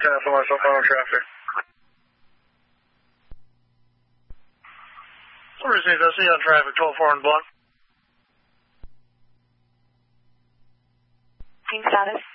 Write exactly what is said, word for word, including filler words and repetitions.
ten for myself on traffic. Received, I see you on traffic, twelve four and Blunt. Team status.